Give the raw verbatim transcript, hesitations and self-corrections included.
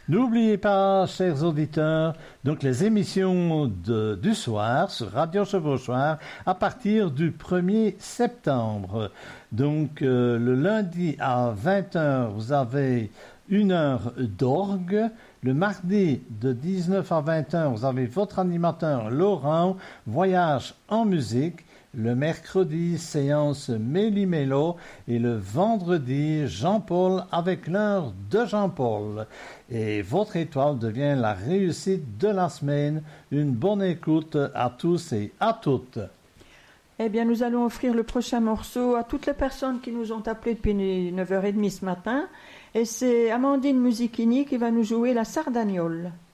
N'oubliez pas, chers auditeurs, donc les émissions de, du soir sur Radio Chevauchoir à partir du premier septembre. Donc euh, le lundi à vingt heures, vous avez une heure d'orgue. Le mardi de dix-neuf à vingt heures, vous avez votre animateur Laurent, voyage en musique. Le mercredi, séance Méli-Mélo et le vendredi, Jean-Paul avec l'heure de Jean-Paul. Et votre étoile devient la réussite de la semaine. Une bonne écoute à tous et à toutes. Eh bien, nous allons offrir le prochain morceau à toutes les personnes qui nous ont appelés depuis neuf heures trente ce matin. Et c'est Amandine Musichini qui va nous jouer la Sardagnole.